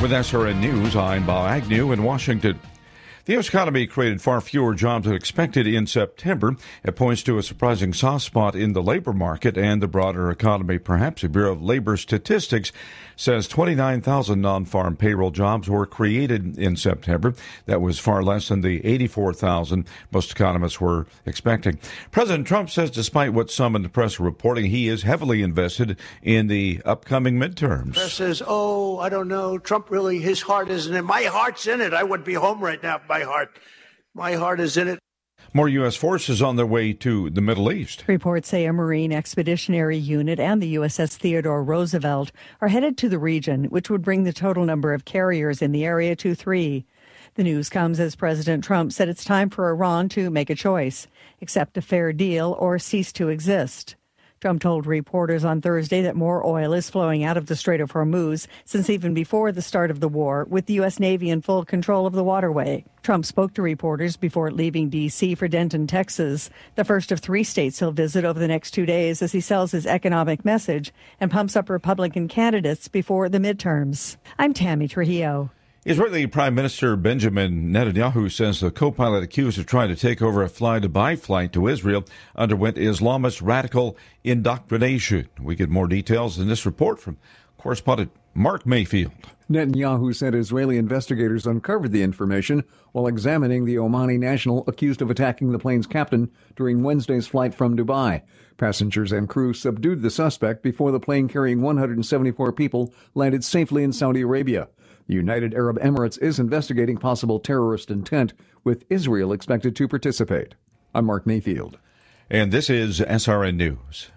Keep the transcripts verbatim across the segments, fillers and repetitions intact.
With S R N News, I'm Bob Agnew in Washington. The U S economy created far fewer jobs than expected in September. It points to a surprising soft spot in the labor market and the broader economy. Perhaps the Bureau of Labor Statistics says twenty-nine thousand non-farm payroll jobs were created in September. That was far less than the eighty-four thousand most economists were expecting. President Trump says despite what some in the press are reporting, he is heavily invested in the upcoming midterms. The press says, oh, I don't know, Trump really, his heart isn't in it. My heart's in it. I would be home right now if my heart. My heart is in it. More U S forces on their way to the Middle East. Reports say a Marine Expeditionary Unit and the U S S Theodore Roosevelt are headed to the region, which would bring the total number of carriers in the area to three. The news comes as President Trump said it's time for Iran to make a choice, accept a fair deal or cease to exist. Trump told reporters on Thursday that more oil is flowing out of the Strait of Hormuz since even before the start of the war, with the U S. Navy in full control of the waterway. Trump spoke to reporters before leaving D C for Denton, Texas, the first of three states he'll visit over the next two days as he sells his economic message and pumps up Republican candidates before the midterms. I'm Tammy Trujillo. Israeli Prime Minister Benjamin Netanyahu says the co-pilot accused of trying to take over a fly-Dubai flight to Israel underwent Islamist radical indoctrination. We get more details in this report from correspondent Mark Mayfield. Netanyahu said Israeli investigators uncovered the information while examining the Omani national accused of attacking the plane's captain during Wednesday's flight from Dubai. Passengers and crew subdued the suspect before the plane carrying one hundred seventy-four people landed safely in Saudi Arabia. The United Arab Emirates is investigating possible terrorist intent, with Israel expected to participate. I'm Mark Mayfield. And this is S R N News.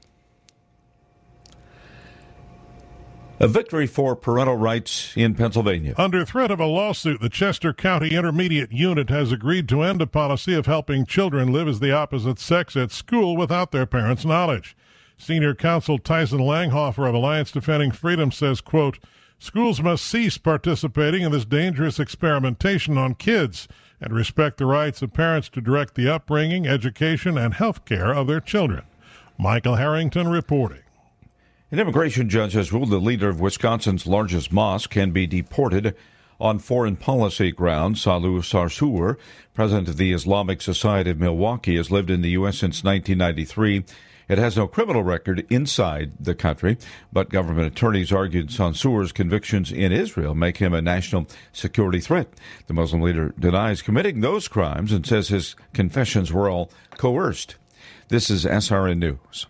A victory for parental rights in Pennsylvania. Under threat of a lawsuit, the Chester County Intermediate Unit has agreed to end a policy of helping children live as the opposite sex at school without their parents' knowledge. Senior counsel Tyson Langhofer of Alliance Defending Freedom says, quote, schools must cease participating in this dangerous experimentation on kids and respect the rights of parents to direct the upbringing, education, and health care of their children. Michael Harrington reporting. An immigration judge has ruled the leader of Wisconsin's largest mosque can be deported on foreign policy grounds. Salou Sarsour, president of the Islamic Society of Milwaukee, has lived in the U S since nineteen ninety-three. It has no criminal record inside the country, but government attorneys argued Sarsour's convictions in Israel make him a national security threat. The Muslim leader denies committing those crimes and says his confessions were all coerced. This is S R N News.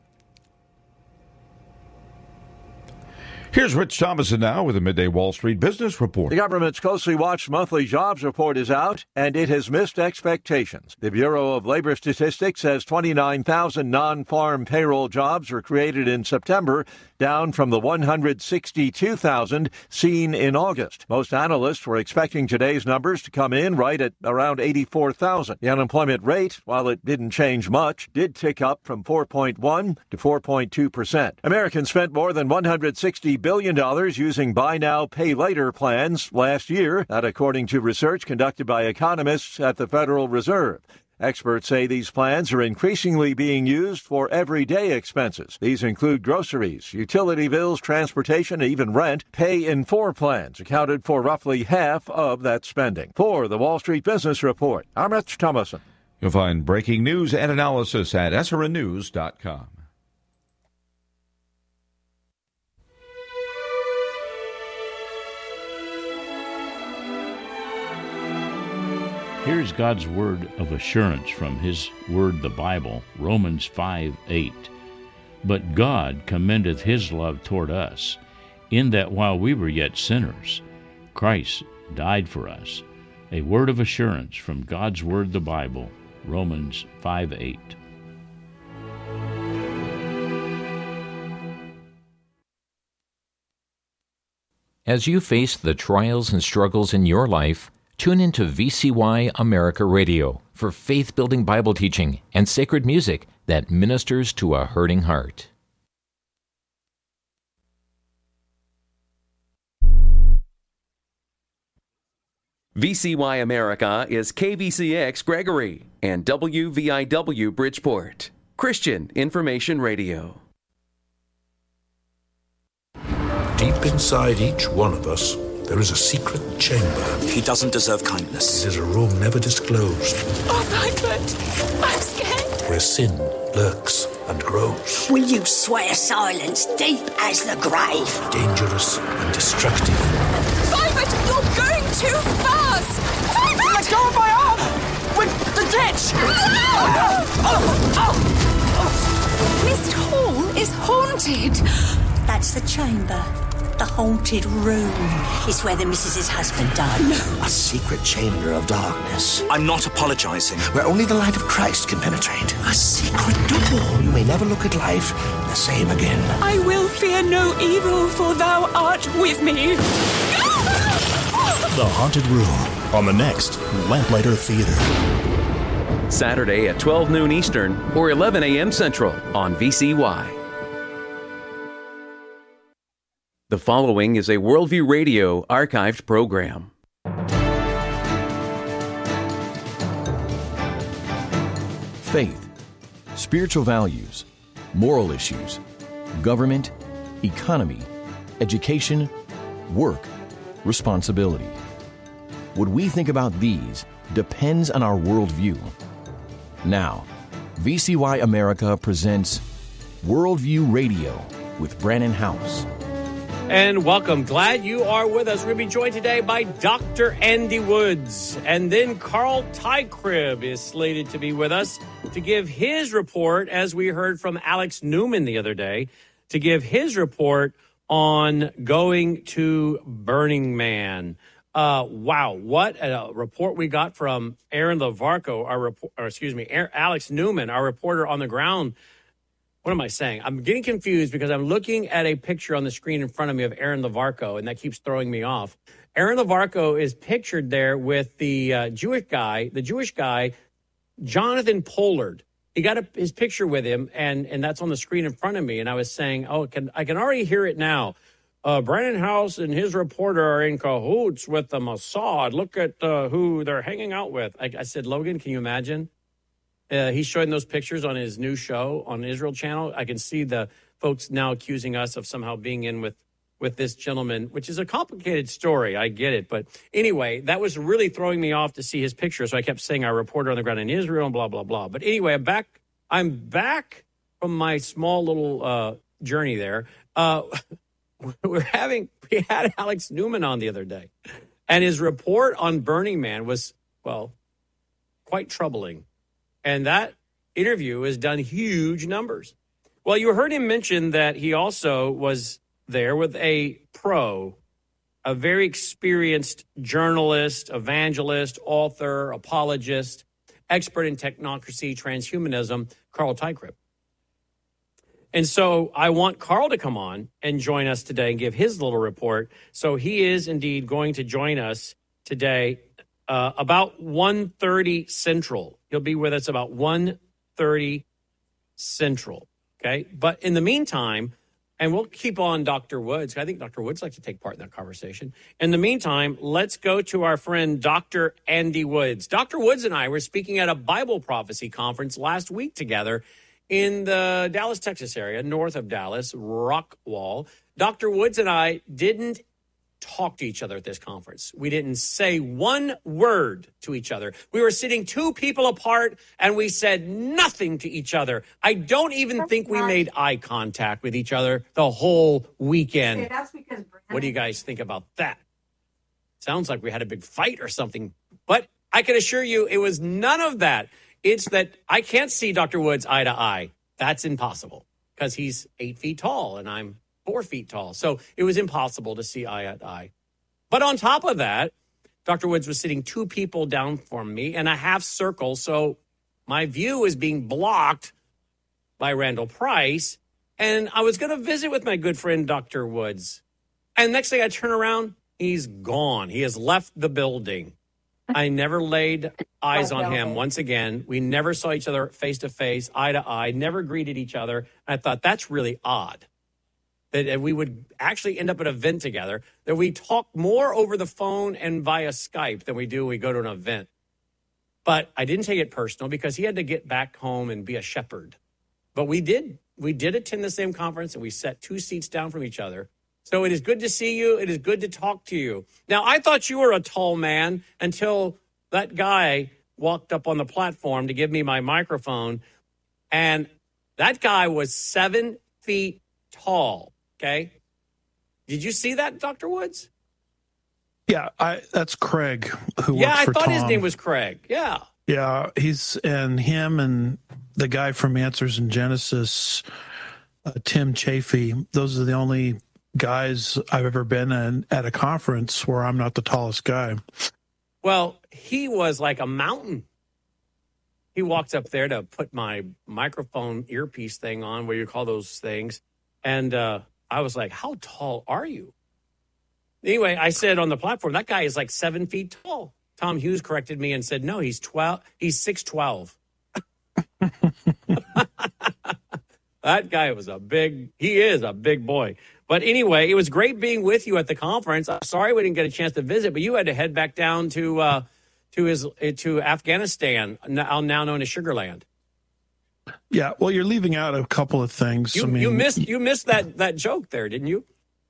Here's Rich Thomason now with a Midday Wall Street Business Report. The government's closely watched monthly jobs report is out, and it has missed expectations. The Bureau of Labor Statistics says twenty-nine thousand non-farm payroll jobs were created in September, down from the one hundred sixty-two thousand seen in August. Most analysts were expecting today's numbers to come in right at around eighty-four thousand. The unemployment rate, while it didn't change much, did tick up from four point one to four point two percent. Americans spent more than one hundred sixty billion dollars using buy now, pay later plans last year, that according to research conducted by economists at the Federal Reserve. Experts say these plans are increasingly being used for everyday expenses. These include groceries, utility bills, transportation, and even rent. Pay in four plans accounted for roughly half of that spending. For the Wall Street Business Report, I'm Rich Thomason. You'll find breaking news and analysis at S R N news dot com. Here's God's word of assurance from His word, the Bible, Romans five eight. But God commendeth His love toward us, in that while we were yet sinners, Christ died for us. A word of assurance from God's word, the Bible, Romans five eight. As you face the trials and struggles in your life, tune into V C Y America Radio for faith-building Bible teaching and sacred music that ministers to a hurting heart. V C Y America is K V C X Gregory and W V I W Bridgeport, Christian Information Radio. Deep inside each one of us There is a secret chamber. He doesn't deserve kindness. It is a room never disclosed. Oh, Vibert, I'm scared. Where sin lurks and grows. Will you swear silence deep as the grave? Dangerous and destructive. Vibert, you're going too fast! Vibert! Let go of my arm! With the ditch! Oh, oh, oh. Mist Hall is haunted. That's the chamber. The haunted room is where the missus's husband died. No. A secret chamber of darkness. I'm not apologizing. Where only the light of Christ can penetrate. A secret door. You may never look at life the same again. I will fear no evil, for thou art with me. The Haunted Room on the next Lamplighter Theater. Saturday at twelve noon Eastern or eleven a.m. Central on V C Y. The following is a Worldview Radio archived program. Faith, spiritual values, moral issues, government, economy, education, work, responsibility. What we think about these depends on our worldview. Now, V C Y America presents Worldview Radio with Brannon House. And welcome. Glad you are with us. We're going to be joined today by Doctor Andy Woods. And then Carl Tykrib is slated to be with us to give his report, as we heard from Alex Newman the other day, to give his report on going to Burning Man. Uh, wow, what a report we got from Aaron LaVarco, our report, or excuse me, Alex Newman, our reporter on the ground. What am I saying? I'm getting confused because I'm looking at a picture on the screen in front of me of Aaron LaVarco, and that keeps throwing me off. Aaron LaVarco is pictured there with the uh, Jewish guy, the Jewish guy, Jonathan Pollard. He got a, his picture with him, and, and that's on the screen in front of me. And I was saying, oh, can, I can already hear it now. Uh, Brannon House and his reporter are in cahoots with the Mossad. Look at uh, who they're hanging out with. I, I said, Logan, can you imagine? Uh, he's showing those pictures on his new show on Israel Channel. I can see the folks now accusing us of somehow being in with, with this gentleman, which is a complicated story. I get it. But anyway, that was really throwing me off to see his picture. So I kept saying our reporter on the ground in Israel and blah, blah, blah. But anyway, I'm back. I'm back from my small little uh, journey there. Uh, we're having, we had Alex Newman on the other day. And his report on Burning Man was, well, quite troubling. And that interview has done huge numbers. Well, you heard him mention that he also was there with a pro, a very experienced journalist, evangelist, author, apologist, expert in technocracy, transhumanism, Carl Tykrib. And so I want Carl to come on and join us today and give his little report. So he is indeed going to join us today uh, about one thirty Central. He'll be with us about one thirty Central, okay? But in the meantime, and we'll keep on Doctor Woods. I think Doctor Woods likes to take part in that conversation. In the meantime, let's go to our friend Doctor Andy Woods. Doctor Woods and I were speaking at a Bible prophecy conference last week together in the Dallas, Texas area, north of Dallas, Rockwall. Doctor Woods and I didn't talk to each other at this conference. We didn't say one word to each other. We were sitting two people apart, and we said nothing to each other. I don't even think we made eye contact with each other the whole weekend. Okay, that's because what do you guys think about that? Sounds like we had a big fight or something. But I can assure you it was none of that. It's that I can't see Doctor Woods eye to eye. That's impossible because he's eight feet tall and I'm four feet tall. So it was impossible to see eye to eye. But on top of that, Doctor Woods was sitting two people down from me in a half circle. So my view was being blocked by Randall Price. And I was going to visit with my good friend, Doctor Woods. And next thing I turn around, he's gone. He has left the building. I never laid eyes on him once again. We never saw each other face to face, eye to eye, never greeted each other. I thought that's really odd that we would actually end up at an event together, that we talk more over the phone and via Skype than we do when we go to an event. But I didn't take it personal because he had to get back home and be a shepherd. But we did. We did attend the same conference and we sat two seats down from each other. So it is good to see you. It is good to talk to you. Now, I thought you were a tall man until that guy walked up on the platform to give me my microphone, and that guy was seven feet tall, okay? Did you see that, Doctor Woods? Yeah, I, that's Craig, who yeah, works I for thought Tom. his name was Craig. Yeah. Yeah, he's, and him and the guy from Answers in Genesis, uh, Tim Chafee, those are the only guys I've ever been in at a conference where I'm not the tallest guy. Well, he was like a mountain. He walked up there to put my microphone earpiece thing on, what you call those things. And uh, I was like, how tall are you? Anyway, I said on the platform, that guy is like seven feet tall. Tom Hughes corrected me and said, no, he's twelve. He's six twelve. That guy was a big, he is a big boy. But anyway, it was great being with you at the conference. I'm sorry we didn't get a chance to visit, but you had to head back down to uh, to his to Afghanistan, now known as Sugar Land. Yeah, well, you're leaving out a couple of things. You, I mean, you missed you missed that that joke there, didn't you?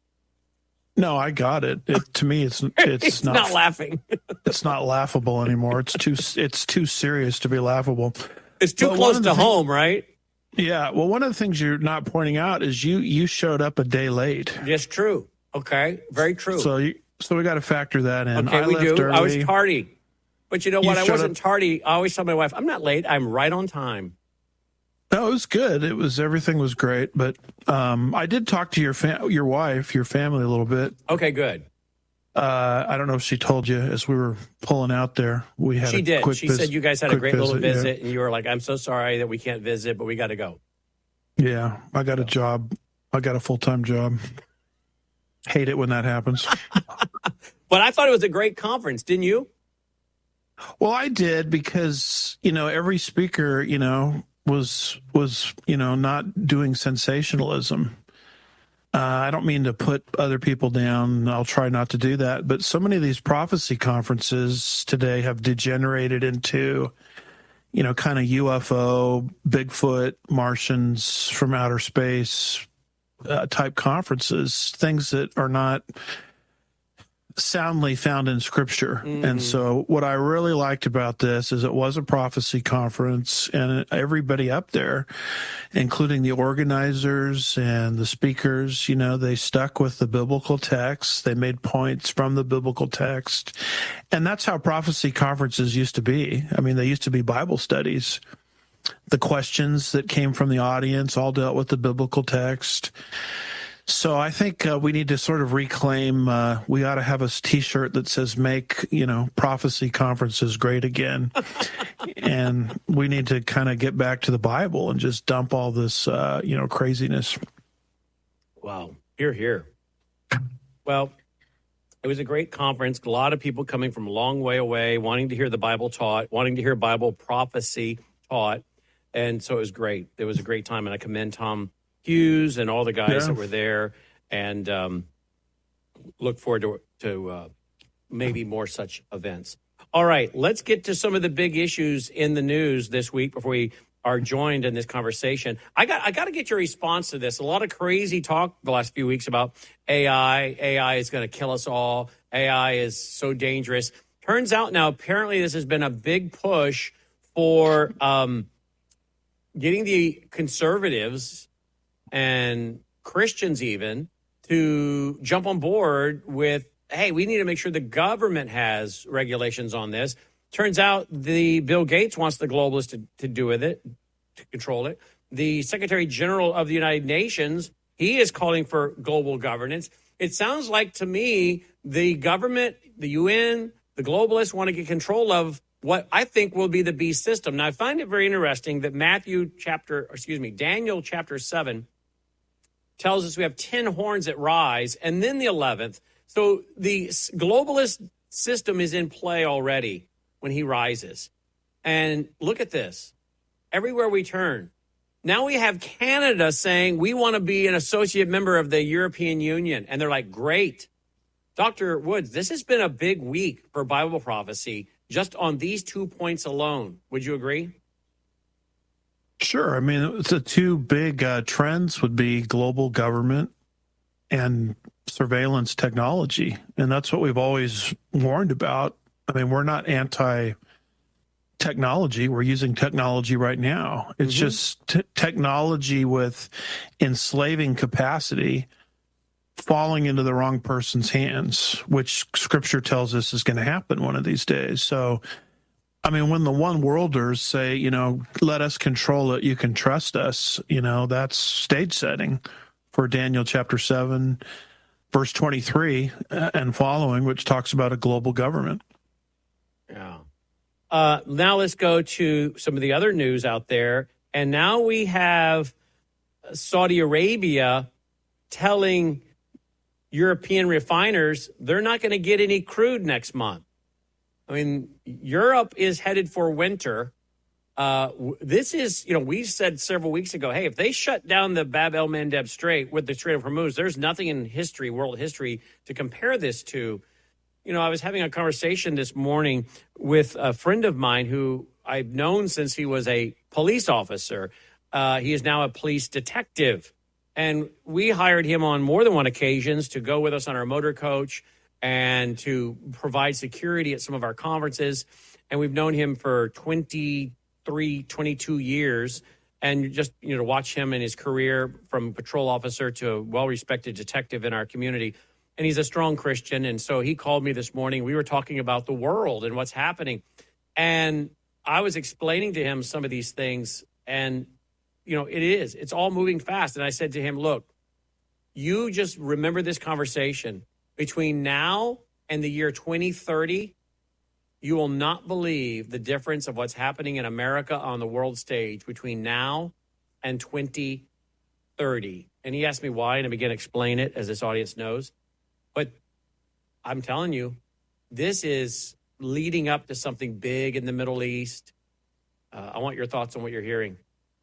No, I got it. it to me, it's it's He's not, not laughing. It's not laughable anymore. It's too it's too serious to be laughable. It's too But close one to of the home, things- right? Yeah. Well, one of the things you're not pointing out is you you showed up a day late. Yes, true. Okay, very true. So you so we got to factor that in. Okay, I we left do. Early. I was tardy. But you know You what? I showed wasn't up- tardy. I always tell my wife, I'm not late. I'm right on time. No, it was good. It was everything was great. But um, I did talk to your fa- your wife, your family a little bit. Okay, good. Uh, I don't know if she told you as we were pulling out there. We had She a did. Quick She vis- said you guys had a quick great little yeah. visit, and you were like, I'm so sorry that we can't visit, but we got to go. Yeah, I got a job. I got a full time job. Hate it when that happens. But I thought it was a great conference, didn't you? Well, I did because, you know, every speaker, you know, was was, you know, not doing sensationalism. Uh, I don't mean to put other people down. I'll try not to do that. But so many of these prophecy conferences today have degenerated into, you know, kind of U F O, Bigfoot, Martians from outer space uh, type conferences, things that are not soundly found in Scripture. Mm-hmm. And so what I really liked about this is it was a prophecy conference, and everybody up there, including the organizers and the speakers, you know, they stuck with the biblical text. They made points from the biblical text. And that's how prophecy conferences used to be. I mean, they used to be Bible studies. The questions that came from the audience all dealt with the biblical text. So I think uh, we need to sort of reclaim, uh, we ought to have a T-shirt that says, make, you know, prophecy conferences great again. And we need to kind of get back to the Bible and just dump all this, uh, you know, craziness. Wow. Here, here. Well, it was a great conference. A lot of people coming from a long way away, wanting to hear the Bible taught, wanting to hear Bible prophecy taught. And so it was great. It was a great time. And I commend Tom Hughes and all the guys Yeah. that were there, and um, look forward to, to uh, maybe more such events. All right, let's get to some of the big issues in the news this week before we are joined in this conversation. I got I got to get your response to this. A lot of crazy talk the last few weeks about A I. A I is going to kill us all. A I is so dangerous. Turns out now, apparently, this has been a big push for um, getting the conservatives and Christians even to jump on board with, hey, we need to make sure the government has regulations on this. Turns out the Bill Gates wants the globalists to, to do with it, to control it. The Secretary General of the United Nations, he is calling for global governance. It sounds like to me the government, the U N, the globalists want to get control of what I think will be the beast system. Now, I find it very interesting that Matthew chapter, excuse me, Daniel chapter seven tells us we have ten horns that rise, and then the eleventh. So the globalist system is in play already when he rises. And look at this. Everywhere we turn. Now we have Canada saying we want to be an associate member of the European Union. And they're like, great. Doctor Woods, this has been a big week for Bible prophecy just on these two points alone. Would you agree? Sure. I mean, the two big uh, trends would be global government and surveillance technology. And that's what we've always warned about. I mean, we're not anti-technology. We're using technology right now. It's mm-hmm. just t- technology with enslaving capacity falling into the wrong person's hands, which Scripture tells us is going to happen one of these days. So, I mean, when the one worlders say, you know, let us control it, you can trust us, you know, that's stage setting for Daniel chapter seven, verse twenty-three and following, which talks about a global government. Yeah. Uh, now let's go to some of the other news out there. And now we have Saudi Arabia telling European refiners they're not going to get any crude next month. I mean, Europe is headed for winter. Uh, this is, you know, we said several weeks ago, hey, if they shut down the Bab el-Mandeb Strait with the Strait of Hormuz, there's nothing in history, world history, to compare this to. You know, I was having a conversation this morning with a friend of mine who I've known since he was a police officer. Uh, he is now a police detective. And we hired him on more than one occasions to go with us on our motor coach and to provide security at some of our conferences. And we've known him for twenty-three, twenty-two years. And just, you know, to watch him in his career from patrol officer to a well-respected detective in our community. And he's a strong Christian. And so he called me this morning. We were talking about the world and what's happening. And I was explaining to him some of these things. And you know, it is. It's all moving fast. And I said to him, look, you just remember this conversation. Between now and the year twenty thirty, you will not believe the difference of what's happening in America on the world stage between now and twenty thirty. And he asked me why, and I began to explain it, as this audience knows. But I'm telling you, this is leading up to something big in the Middle East. Uh, I want your thoughts on what you're hearing.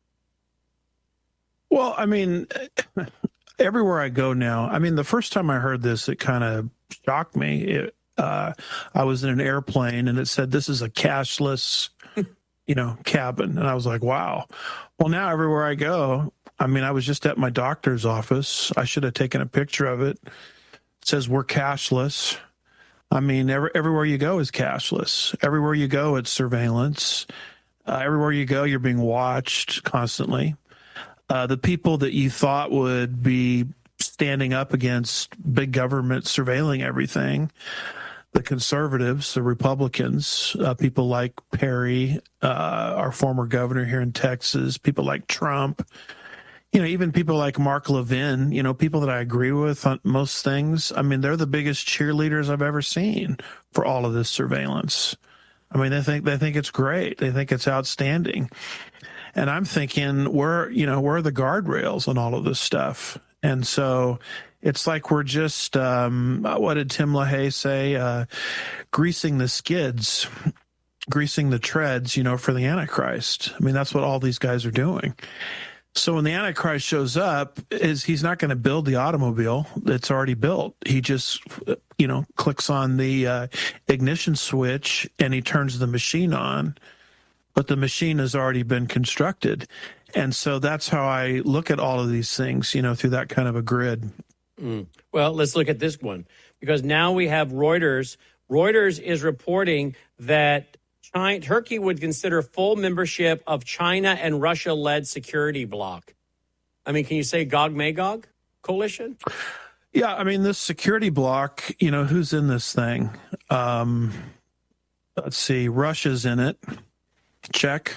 Well, I mean, everywhere I go now, I mean, the first time I heard this, it kind of shocked me. It, uh, I was in an airplane and it said, this is a cashless, you know, cabin. And I was like, wow. Well, now everywhere I go, I mean, I was just at my doctor's office. I should have taken a picture of it. It says we're cashless. I mean, every, everywhere you go is cashless. Everywhere you go, it's surveillance. Uh, everywhere you go, you're being watched constantly. Uh, the people that you thought would be standing up against big government surveilling everything, the conservatives, the Republicans, uh, people like Perry, uh, our former governor here in Texas, people like Trump, you know, even people like Mark Levin, you know, people that I agree with on most things. I mean, they're the biggest cheerleaders I've ever seen for all of this surveillance. I mean, they think they think it's great. They think it's outstanding. And I'm thinking, where, you know, where are the guardrails on all of this stuff? And so it's like we're just, um, what did Tim LaHaye say? Uh, greasing the skids, greasing the treads, you know, for the Antichrist. I mean, that's what all these guys are doing. So when the Antichrist shows up, is he's not going to build the automobile that's already built. He just, you know, clicks on the uh, ignition switch and he turns the machine on. But the machine has already been constructed. And so that's how I look at all of these things, you know, through that kind of a grid. Mm. Well, let's look at this one, because now we have Reuters. Reuters is reporting that China, Turkey would consider full membership of China and Russia-led security bloc. I mean, can you say Gog-Magog coalition? Yeah, I mean, this security bloc, you know, who's in this thing? Um, let's see, Russia's in it. Check.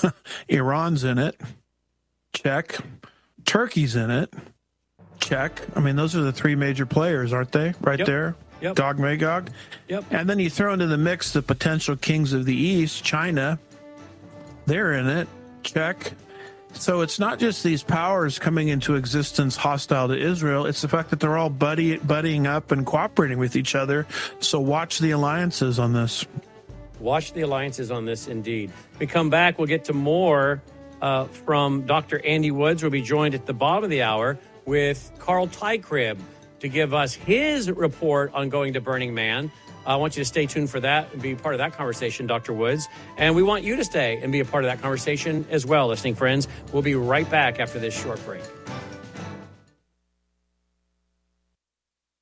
Iran's in it. Check. Turkey's in it. Check. I mean, those are the three major players, aren't they? Right yep. there. Yep. Gog Magog. Yep. And then you throw into the mix the potential kings of the East, China. They're in it. Check. So it's not just these powers coming into existence hostile to Israel. It's the fact that they're all buddy, buddying up and cooperating with each other. So watch the alliances on this. Watch the alliances on this, indeed. We come back, we'll get to more uh, from Doctor Andy Woods. We'll be joined at the bottom of the hour with Carl Tykrib to give us his report on going to Burning Man. I want you to stay tuned for that and be part of that conversation, Doctor Woods. And we want you to stay and be a part of that conversation as well, listening friends. We'll be right back after this short break.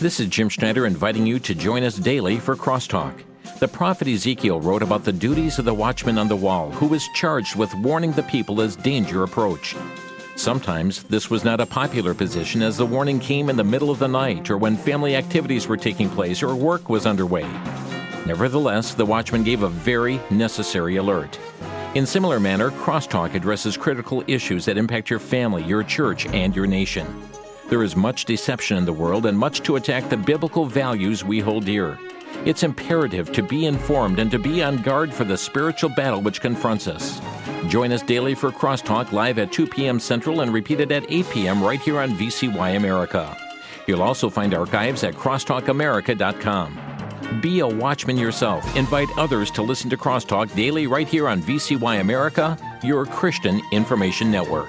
This is Jim Schneider inviting you to join us daily for Crosstalk. The prophet Ezekiel wrote about the duties of the watchman on the wall, who was charged with warning the people as danger approached. Sometimes this was not a popular position, as the warning came in the middle of the night or when family activities were taking place or work was underway. Nevertheless, the watchman gave a very necessary alert. In similar manner, Crosstalk addresses critical issues that impact your family, your church, and your nation. There is much deception in the world and much to attack the biblical values we hold dear. It's imperative to be informed and to be on guard for the spiritual battle which confronts us. Join us daily for Crosstalk live at two p.m. Central and repeated at eight p.m. right here on V C Y America. You'll also find archives at crosstalk america dot com. Be a watchman yourself. Invite others to listen to Crosstalk daily right here on V C Y America, your Christian information network.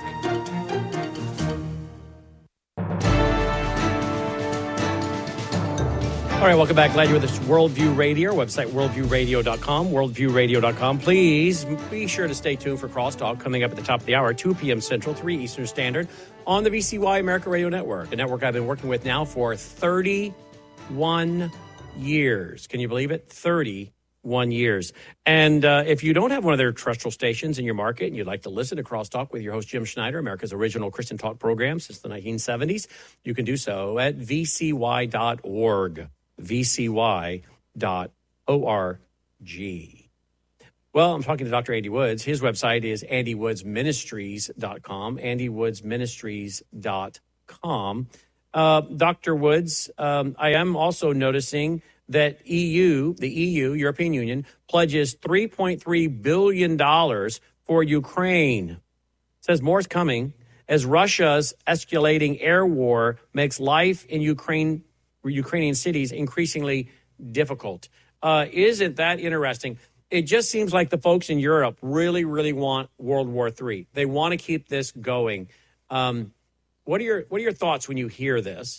All right, welcome back. Glad you're with us. Worldview Radio, website worldview radio dot com, worldview radio dot com. Please be sure to stay tuned for Crosstalk coming up at the top of the hour, two p.m. Central, three Eastern Standard, on the V C Y America Radio Network, a network I've been working with now for thirty-one years. Can you believe it? thirty-one years. And uh, if you don't have one of their terrestrial stations in your market and you'd like to listen to Crosstalk with your host, Jim Schneider, America's original Christian talk program since the nineteen seventies, you can do so at v c y dot org. v c y dot org. Well, I'm talking to Doctor Andy Woods. His website is andy woods ministries dot com, andy woods ministries dot com. Uh, Doctor Woods, um, I am also noticing that E U, the E U, European Union, pledges three point three billion dollars for Ukraine. It says more is coming as Russia's escalating air war makes life in Ukraine Ukrainian cities increasingly difficult. Uh, isn't that interesting? It just seems like the folks in Europe really, really want World War Three. They want to keep this going. Um, what are your what are your thoughts when you hear this?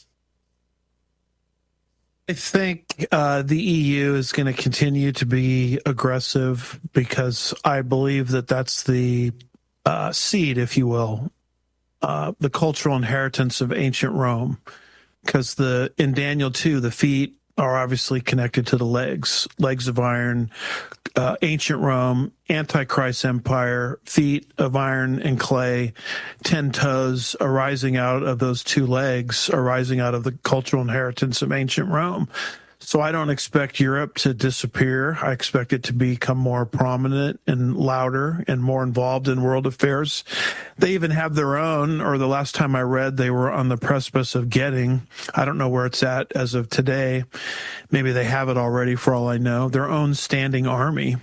I think uh, the E U is going to continue to be aggressive because I believe that that's the uh, seed, if you will, uh, the cultural inheritance of ancient Rome. Because the in Daniel two, the feet are obviously connected to the legs, legs of iron, uh, ancient Rome, Antichrist empire, feet of iron and clay, ten toes arising out of those two legs, arising out of the cultural inheritance of ancient Rome. So I don't expect Europe to disappear. I expect it to become more prominent and louder and more involved in world affairs. They even have their own, or the last time I read, they were on the precipice of getting, I don't know where it's at as of today. Maybe they have it already for all I know, their own standing army.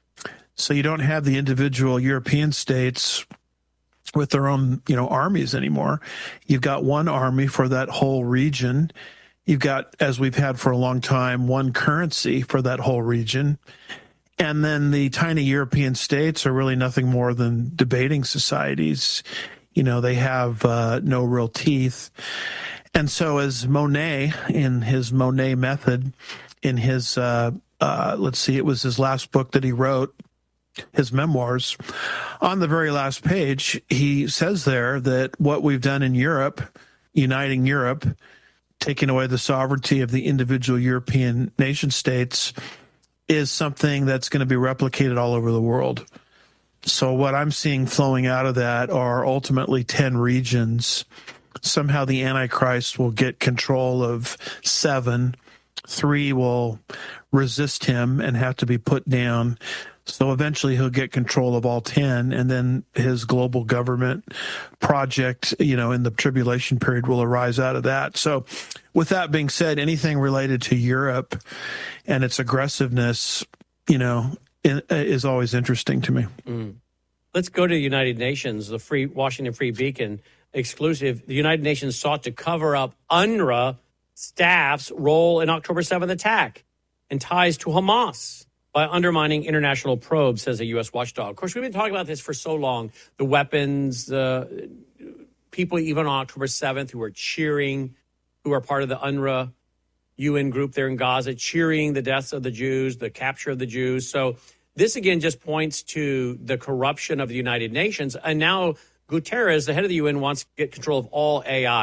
So you don't have the individual European states with their own, you know, armies anymore. You've got one army for that whole region. You've got, as we've had for a long time, one currency for that whole region. And then the tiny European states are really nothing more than debating societies. You know, they have uh, no real teeth. And so as Monet, in his Monet method, in his, uh, uh, let's see, it was his last book that he wrote, his memoirs, on the very last page, he says there that what we've done in Europe, uniting Europe, taking away the sovereignty of the individual European nation states, is something that's going to be replicated all over the world. So what I'm seeing flowing out of that are ultimately ten regions. Somehow the Antichrist will get control of seven. Three will resist him and have to be put down. So eventually he'll get control of all ten, and then his global government project, you know, in the tribulation period will arise out of that. So with that being said, anything related to Europe and its aggressiveness, you know, is always interesting to me. Mm. Let's go to the United Nations, the Free Washington Free Beacon exclusive. The United Nations sought to cover up UNRWA staff's role in October seventh attack and ties to Hamas by undermining international probes, says a U S watchdog. Of course, we've been talking about this for so long. The weapons, the people even on October seventh who are cheering, who are part of the UNRWA U N group there in Gaza, cheering the deaths of the Jews, the capture of the Jews. So this, again, just points to the corruption of the United Nations. And now Guterres, the head of the U N, wants to get control of all A I.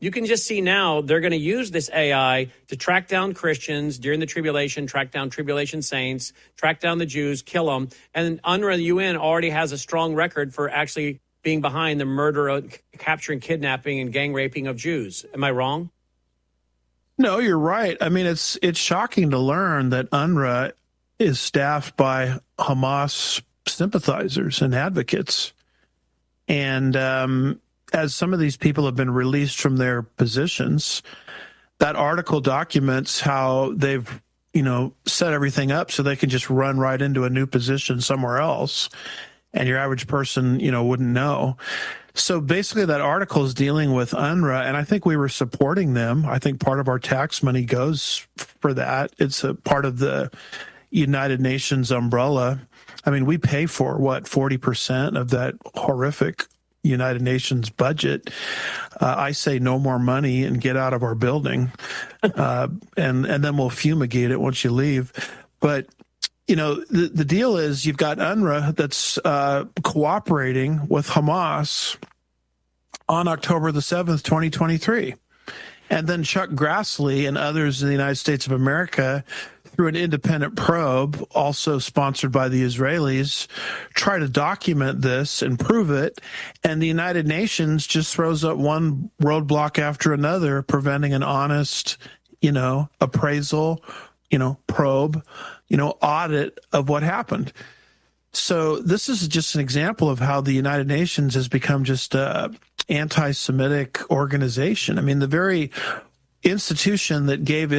You can just see now they're going to use this A I to track down Christians during the tribulation, track down tribulation saints, track down the Jews, kill them. And UNRWA, the U N, already has a strong record for actually being behind the murder, of, capturing, kidnapping, and gang raping of Jews. Am I wrong? No, you're right. I mean, it's it's shocking to learn that UNRWA is staffed by Hamas sympathizers and advocates. And um, as some of these people have been released from their positions, that article documents how they've, you know, set everything up so they can just run right into a new position somewhere else. And your average person, you know, wouldn't know. So basically that article is dealing with UNRWA, and I think we were supporting them. I think part of our tax money goes for that. It's a part of the United Nations umbrella. I mean, we pay for, what, forty percent of that horrific United Nations budget. Uh, I say no more money and get out of our building, uh, and, and then we'll fumigate it once you leave. But you know, the, the deal is you've got UNRWA that's uh, cooperating with Hamas on October the seventh, twenty twenty-three. And then Chuck Grassley and others in the United States of America, through an independent probe, also sponsored by the Israelis, try to document this and prove it. And the United Nations just throws up one roadblock after another, preventing an honest, you know, appraisal, you know, probe, you know, audit of what happened. So this is just an example of how the United Nations has become just a anti-Semitic organization. I mean, the very institution that gave